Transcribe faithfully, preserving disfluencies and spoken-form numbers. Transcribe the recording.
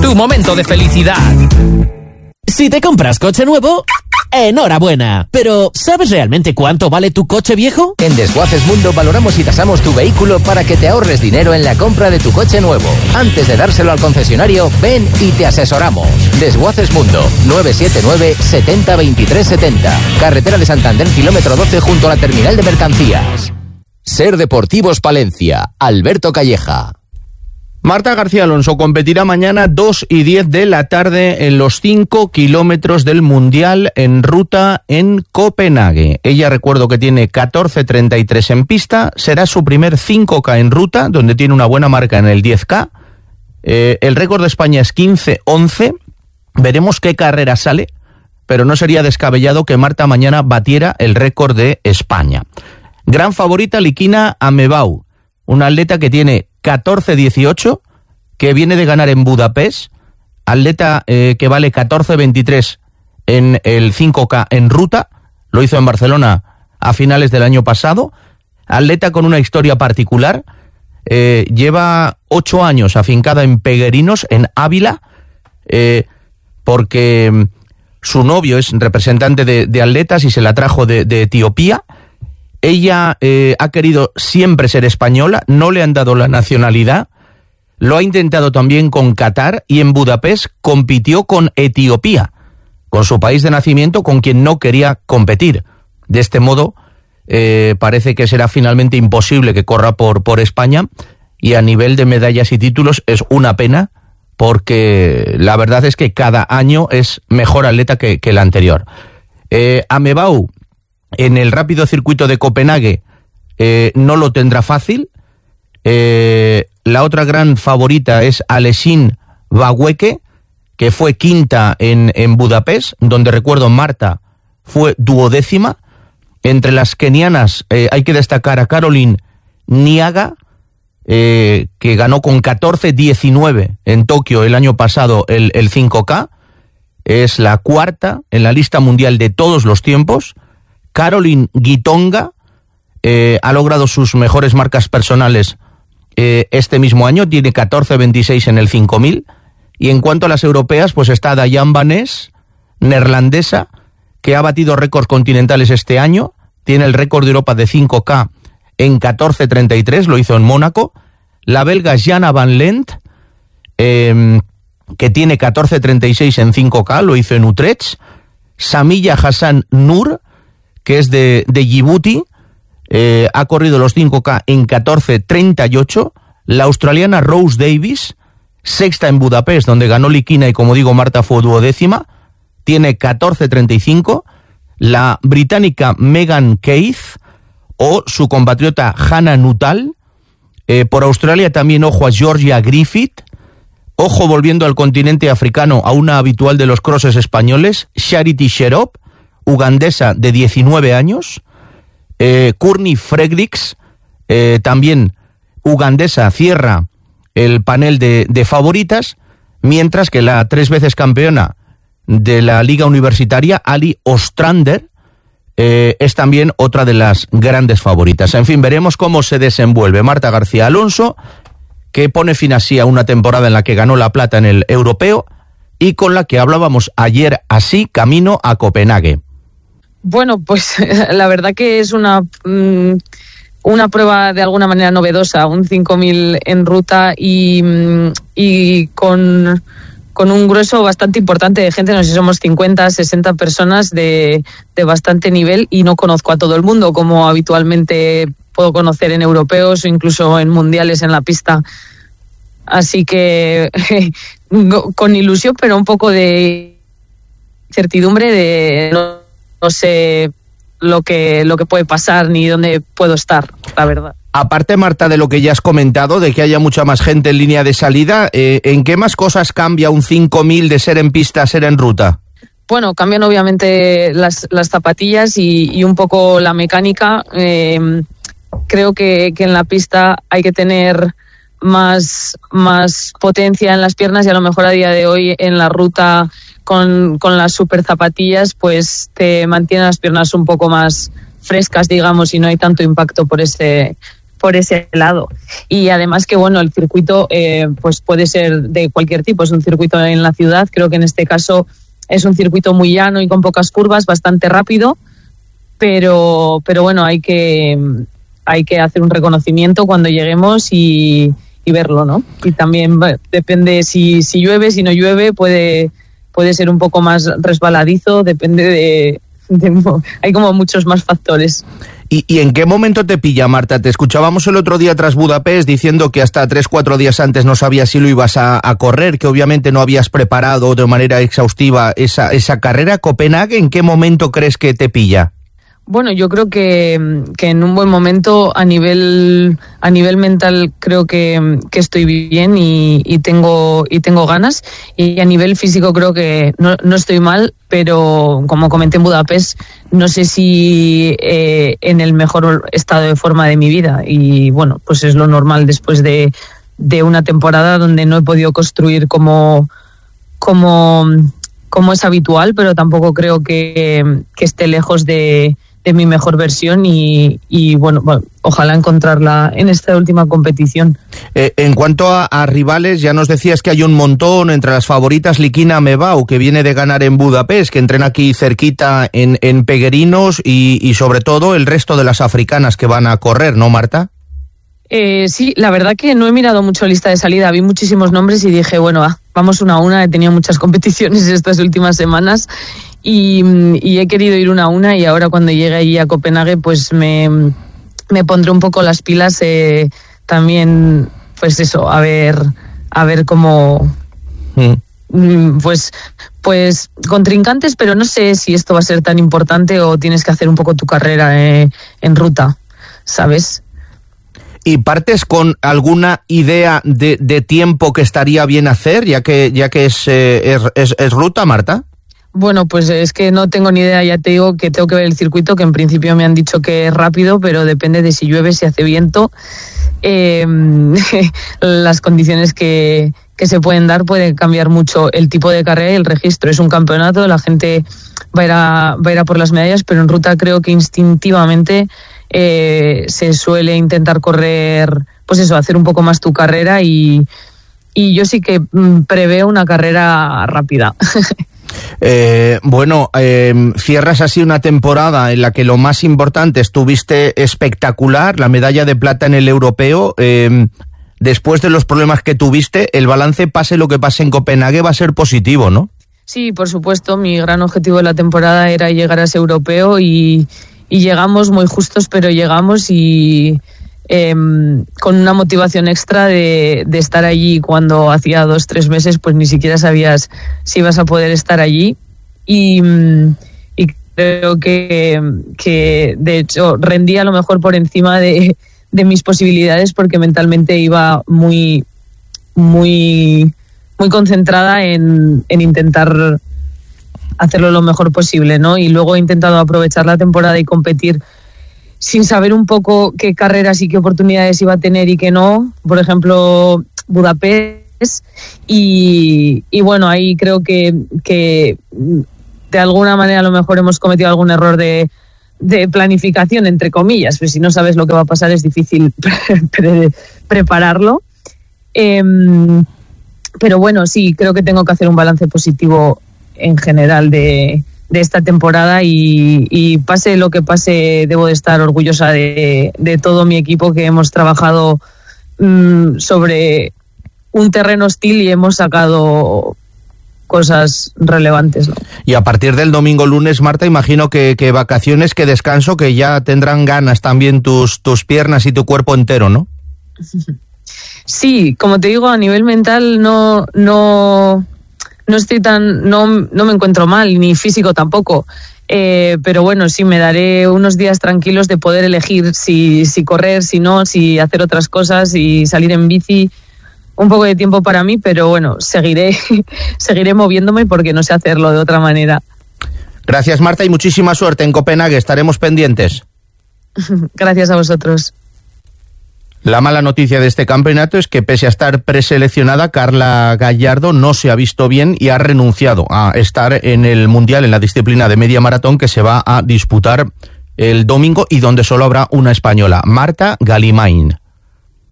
tu momento de felicidad. Si te compras coche nuevo, enhorabuena. Pero, ¿sabes realmente cuánto vale tu coche viejo? En Desguaces Mundo valoramos y tasamos tu vehículo para que te ahorres dinero en la compra de tu coche nuevo. Antes de dárselo al concesionario, ven y te asesoramos. Desguaces Mundo, nueve siete nueve, setenta, veintitrés setenta. Carretera de Santander, kilómetro doce, junto a la terminal de mercancías. Ser Deportivos Palencia, Alberto Calleja. Marta García Alonso competirá mañana dos y diez de la tarde en los cinco kilómetros del Mundial en ruta en Copenhague. Ella, recuerdo que tiene catorce treinta y tres en pista, será su primer cinco K en ruta, donde tiene una buena marca en el diez K. Eh, el récord de España es quince once. Veremos qué carrera sale, pero no sería descabellado que Marta mañana batiera el récord de España. Gran favorita Likina Amebau, una atleta que tiene catorce dieciocho, que viene de ganar en Budapest, atleta eh, que vale catorce veintitrés en el cinco K en ruta, lo hizo en Barcelona a finales del año pasado, atleta con una historia particular, eh, lleva ocho años afincada en Peguerinos, en Ávila, eh, porque su novio es representante de, de atletas y se la trajo de, de Etiopía. Ella eh, ha querido siempre ser española, no le han dado la nacionalidad, lo ha intentado también con Qatar y en Budapest compitió con Etiopía, con su país de nacimiento, con quien no quería competir. De este modo, eh, parece que será finalmente imposible que corra por, por España, y a nivel de medallas y títulos es una pena, porque la verdad es que cada año es mejor atleta que, que el anterior. Eh, Amebau, en el rápido circuito de Copenhague, eh, no lo tendrá fácil. Eh, la otra gran favorita es Aleshin Bagueke, que fue quinta en, en Budapest, donde recuerdo Marta fue duodécima. Entre las kenianas eh, hay que destacar a Caroline Niaga, eh, que ganó con catorce diecinueve en Tokio el año pasado el, el cinco K. Es la cuarta en la lista mundial de todos los tiempos. Caroline Gitonga eh, ha logrado sus mejores marcas personales eh, este mismo año, tiene catorce veintiséis en el cinco mil. Y en cuanto a las europeas, pues está Dayan Vanés, neerlandesa, que ha batido récords continentales este año, tiene el récord de Europa de cinco K en catorce treinta y tres, lo hizo en Mónaco. La belga Jana Van Lent, eh, que tiene catorce treinta y seis en cinco K, lo hizo en Utrecht. Samilla Hassan Nur, que es de, de Djibouti, eh, ha corrido los cinco K en catorce treinta y ocho. La australiana Rose Davis, sexta en Budapest, donde ganó Likina y, como digo, Marta fue duodécima, tiene catorce treinta y cinco. La británica Megan Keith o su compatriota Hannah Nuttall. Eh, por Australia también ojo a Georgia Griffith. Ojo, volviendo al continente africano, a una habitual de los crosses españoles, Charity Sherop, ugandesa de diecinueve años. eh, Courtney Fredericks, eh, también ugandesa, cierra el panel de, de favoritas, mientras que la tres veces campeona de la Liga Universitaria, Ali Ostrander, eh, es también otra de las grandes favoritas. En fin, veremos cómo se desenvuelve Marta García Alonso, que pone fin así a una temporada en la que ganó la plata en el europeo y con la que hablábamos ayer así, camino a Copenhague. Bueno, pues la verdad que es una, una prueba de alguna manera novedosa, un cinco mil en ruta y, y con, con un grueso bastante importante de gente, no sé si somos cincuenta, sesenta personas de, de bastante nivel, y no conozco a todo el mundo como habitualmente puedo conocer en europeos o incluso en mundiales en la pista. Así que con ilusión, pero un poco de certidumbre de no, no sé lo que lo que puede pasar ni dónde puedo estar, la verdad. Aparte, Marta, de lo que ya has comentado, de que haya mucha más gente en línea de salida, eh, ¿en qué más cosas cambia un cinco mil de ser en pista a ser en ruta? Bueno, cambian obviamente las, las zapatillas y, y un poco la mecánica. Eh, creo que, que en la pista hay que tener más, más potencia en las piernas, y a lo mejor a día de hoy en la ruta con, con las super zapatillas pues te mantienen las piernas un poco más frescas, digamos, y no hay tanto impacto por ese por ese lado. Y además que, bueno, el circuito eh, pues puede ser de cualquier tipo. Es un circuito en la ciudad. Creo que en este caso es un circuito muy llano y con pocas curvas, bastante rápido. Pero, pero bueno, hay que, hay que hacer un reconocimiento cuando lleguemos y, y verlo, ¿no? Y también bueno, depende si, si llueve, si no llueve, puede, puede ser un poco más resbaladizo, depende de... de hay como muchos más factores. ¿Y, ¿Y en qué momento te pilla, Marta? Te escuchábamos el otro día tras Budapest diciendo que hasta tres, cuatro días antes no sabías si lo ibas a, a correr, que obviamente no habías preparado de manera exhaustiva esa, esa carrera. ¿Copenhague en qué momento crees que te pilla? Bueno, yo creo que, que en un buen momento a nivel a nivel mental creo que, que estoy bien y, y tengo y tengo ganas, y a nivel físico creo que no, no estoy mal, pero como comenté en Budapest, no sé si eh, en el mejor estado de forma de mi vida, y bueno, pues es lo normal después de, de una temporada donde no he podido construir como como como es habitual, pero tampoco creo que, que esté lejos de de mi mejor versión y, y bueno, bueno, ojalá encontrarla en esta última competición. Eh, en cuanto a, a rivales, ya nos decías que hay un montón, entre las favoritas Likina Mebau, que viene de ganar en Budapest, que entrena aquí cerquita en, en Peguerinos, y, y sobre todo el resto de las africanas que van a correr, ¿no, Marta? Eh, sí, la verdad que no he mirado mucho lista de salida, vi muchísimos nombres y dije, bueno, ah, vamos una a una, he tenido muchas competiciones estas últimas semanas y, y he querido ir una a una, y ahora cuando llegue allí a Copenhague pues me, me pondré un poco las pilas, eh, también pues eso, a ver, a ver cómo... Mm. Pues, pues contrincantes, pero no sé si esto va a ser tan importante o tienes que hacer un poco tu carrera eh, en ruta, ¿sabes? ¿Y partes con alguna idea de, de tiempo que estaría bien hacer, ya que ya que es, eh, es, es, es ruta, Marta? Bueno, pues es que no tengo ni idea, ya te digo que tengo que ver el circuito, que en principio me han dicho que es rápido, pero depende de si llueve, si hace viento. Eh, las condiciones que, que se pueden dar pueden cambiar mucho el tipo de carrera y el registro. Es un campeonato, la gente va a ir a, va a, ir a por las medallas, pero en ruta creo que instintivamente eh, se suele intentar correr, pues eso, hacer un poco más tu carrera, y, y yo sí que mm, preveo una carrera rápida. Eh, bueno, eh, cierras así una temporada en la que lo más importante, estuviste espectacular, la medalla de plata en el europeo. Eh, después de los problemas que tuviste, el balance, pase lo que pase en Copenhague, va a ser positivo, ¿no? Sí, por supuesto. Mi gran objetivo de la temporada era llegar a ese europeo y, y llegamos muy justos, pero llegamos y... Eh, con una motivación extra de, de estar allí cuando hacía dos, tres meses pues ni siquiera sabías si ibas a poder estar allí, y, y creo que, que de hecho rendí a lo mejor por encima de, de mis posibilidades, porque mentalmente iba muy muy muy concentrada en, en intentar hacerlo lo mejor posible, ¿no? Y luego he intentado aprovechar la temporada y competir sin saber un poco qué carreras y qué oportunidades iba a tener y qué no. Por ejemplo, Budapest. Y, y bueno, ahí creo que, que de alguna manera a lo mejor hemos cometido algún error de, de planificación, entre comillas. Pues si no sabes lo que va a pasar es difícil pre- pre- prepararlo. Eh, pero bueno, sí, creo que tengo que hacer un balance positivo en general de... de esta temporada, y, y pase lo que pase, debo de estar orgullosa de, de todo mi equipo, que hemos trabajado mmm, sobre un terreno hostil y hemos sacado cosas relevantes, ¿no? Y a partir del domingo lunes, Marta, imagino que, que vacaciones, que descanso, que ya tendrán ganas también tus, tus piernas y tu cuerpo entero, ¿no? Sí, como te digo, a nivel mental no... no No estoy tan, no, no me encuentro mal, ni físico tampoco. Eh, pero bueno, sí, me daré unos días tranquilos de poder elegir si, si correr, si no, si hacer otras cosas, y salir en bici. Un poco de tiempo para mí, pero bueno, seguiré, seguiré moviéndome porque no sé hacerlo de otra manera. Gracias, Marta, y muchísima suerte en Copenhague. Estaremos pendientes. Gracias a vosotros. La mala noticia de este campeonato es que, pese a estar preseleccionada, Carla Gallardo no se ha visto bien y ha renunciado a estar en el Mundial en la disciplina de media maratón, que se va a disputar el domingo y donde solo habrá una española, Marta Galimain.